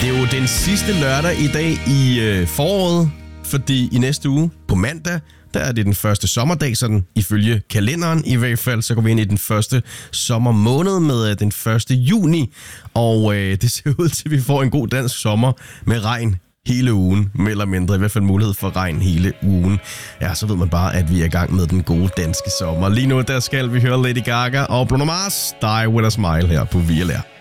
Det er jo den sidste lørdag i dag i foråret, fordi i næste uge på mandag, der er det den første sommerdag, sådan ifølge kalenderen i hvert fald, så går vi ind i den første sommermåned med den 1. juni, og det ser ud til, at vi får en god dansk sommer med regn hele ugen, mere eller mindre, i hvert fald mulighed for regn hele ugen. Ja, så ved man bare, at vi er i gang med den gode danske sommer. Lige nu, der skal vi høre Lady Gaga og Bruno Mars, Die With A Smile her på VLR.